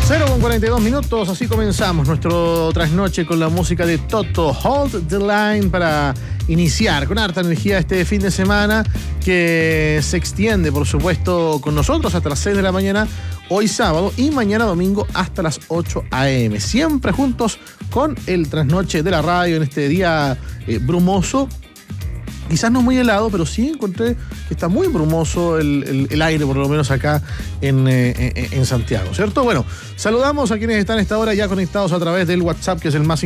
0:42, así comenzamos nuestro trasnoche con la música de Toto, Hold the Line, para iniciar con harta energía este fin de semana que se extiende, por supuesto, con nosotros hasta las 6 de la mañana, hoy sábado, y mañana domingo hasta las 8 a.m. Siempre juntos con el trasnoche de la radio en este día brumoso. Quizás no muy helado, pero sí encontré que está muy brumoso el aire, por lo menos acá en Santiago, ¿cierto? Bueno, saludamos a quienes están a esta hora ya conectados a través del WhatsApp, que es el más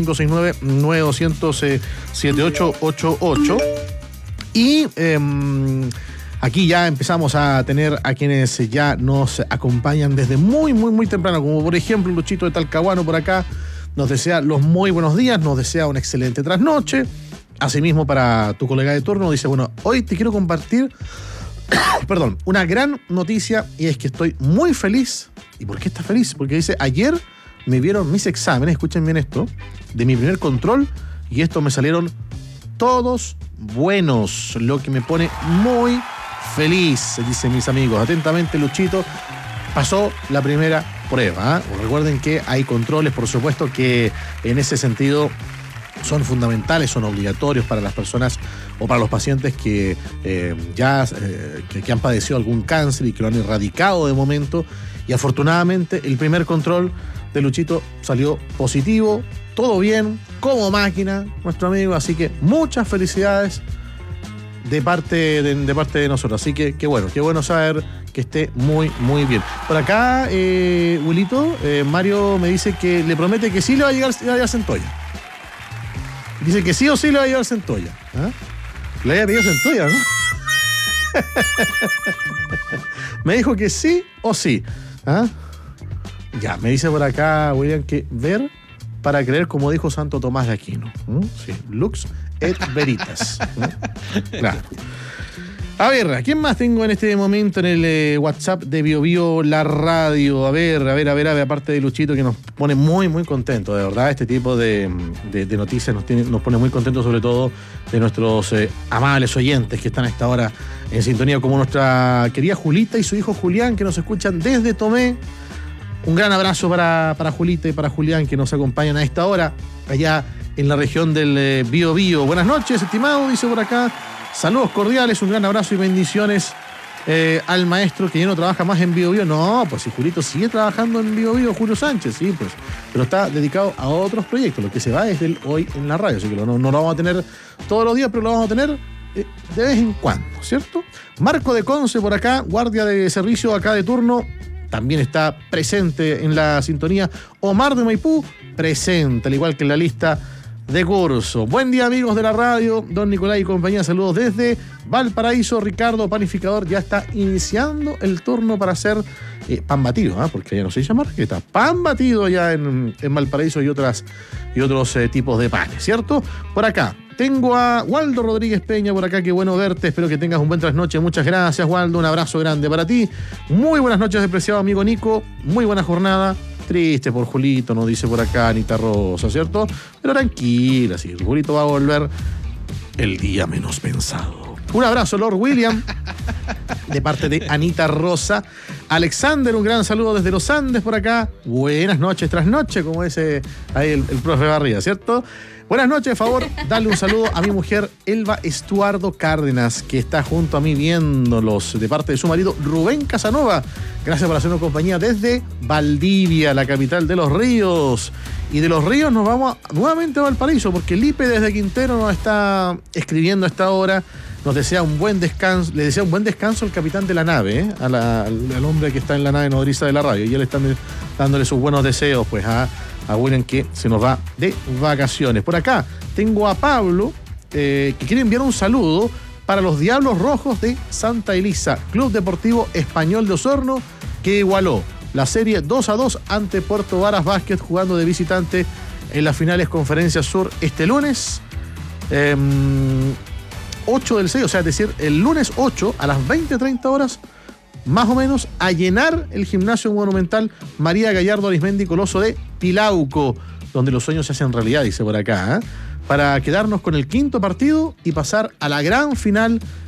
569-9200-7888. Y aquí ya empezamos a tener a quienes ya nos acompañan desde muy temprano, como por ejemplo Luchito de Talcahuano por acá. Nos desea los muy buenos días, nos desea una excelente trasnoche. Asimismo, para tu colega de turno, dice, bueno, hoy te quiero compartir, una gran noticia, y es que estoy muy feliz. ¿Y por qué estás feliz? Porque dice, ayer me vieron mis exámenes, escuchen bien esto, de mi primer control, y estos me salieron todos buenos, lo que me pone muy feliz, dicen mis amigos. Atentamente, Luchito, pasó la primera prueba, ¿eh? Recuerden que hay controles, por supuesto, que en ese sentido son fundamentales, son obligatorios para las personas o para los pacientes que que han padecido algún cáncer y que lo han erradicado de momento. Y afortunadamente el primer control de Luchito salió positivo, todo bien, como máquina, nuestro amigo. Así que muchas felicidades de parte de nosotros. Así que qué bueno saber que esté muy bien. Por acá, Wilito, Mario me dice que le promete que sí le va a llegar a Centolla. Dice que sí o sí le va a llevar Centolla. ¿Ah? Le había pedido Centolla, ¿no? Me dijo que sí o sí. ¿Ah? Ya, me dice por acá, William, que ver para creer, como dijo Santo Tomás de Aquino. Sí, lux et veritas. Claro. A ver, ¿a quién más tengo en este momento en el WhatsApp de BioBio La Radio? A ver, aparte de Luchito, que nos pone muy contentos, de verdad. Este tipo de noticias nos pone muy contentos, sobre todo de nuestros amables oyentes que están a esta hora en sintonía, como nuestra querida Julita y su hijo Julián, que nos escuchan desde Tomé. Un gran abrazo para Julita y para Julián, que nos acompañan a esta hora, allá en la región del BioBio. Buenas noches, estimado, dice por acá. Saludos cordiales, un gran abrazo y bendiciones al maestro, que ya no trabaja más en BioBio. No, pues si Julito sigue trabajando en BioBio, Julio Sánchez, sí, pues, pero está dedicado a otros proyectos. Lo que se va es del hoy en la radio, así que no lo vamos a tener todos los días, pero lo vamos a tener de vez en cuando, ¿cierto? Marco de Conce por acá, guardia de servicio acá de turno, también está presente en la sintonía. Omar de Maipú, presente, al igual que en la lista de curso. Buen día, amigos de la radio, don Nicolás y compañía, saludos desde Valparaíso. Ricardo, panificador, ya está iniciando el turno para hacer pan batido, porque ya no se dice marqueta, pan batido ya en Valparaíso y otros tipos de panes, ¿cierto? Por acá tengo a Waldo Rodríguez Peña por acá, qué bueno verte, espero que tengas un buen trasnoche. Muchas gracias, Waldo, un abrazo grande para ti. Muy buenas noches, apreciado amigo Nico, muy buena jornada. Triste por Julito, nos dice por acá Anita Rosa, ¿cierto? Pero tranquila, sí, Julito va a volver el día menos pensado. Un abrazo, Lord William, de parte de Anita Rosa. Alexander, un gran saludo desde los Andes por acá. Buenas noches, trasnoche, como dice ahí el profe Barriga, ¿cierto? Buenas noches, por favor, dale un saludo a mi mujer Elba Estuardo Cárdenas, que está junto a mí viéndolos, de parte de su marido Rubén Casanova. Gracias por hacernos compañía desde Valdivia, la capital de los ríos. Y de los ríos nos vamos nuevamente a Valparaíso, porque Lipe desde Quintero nos está escribiendo a esta hora. Nos desea un buen descanso, le desea un buen descanso al capitán de la nave, al hombre que está en la nave nodriza de la radio. Y él está dándole sus buenos deseos, pues, a William, que se nos va de vacaciones. Por acá tengo a Pablo, que quiere enviar un saludo para los Diablos Rojos de Santa Elisa, Club Deportivo Español de Osorno, que igualó la serie 2-2 ante Puerto Varas Basket, jugando de visitante en las finales Conferencia Sur este lunes 8 del 6, o sea, es decir, el lunes 8 a las 20:30 horas, más o menos, a llenar el gimnasio monumental María Gallardo Arismendi Coloso de Pilauco, donde los sueños se hacen realidad, dice por acá, para quedarnos con el quinto partido y pasar a la gran final